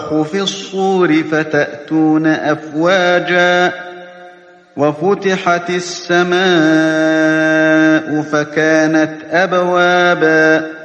في الصور فتأتون أفواجا وفتحت السماء فكانت أبوابا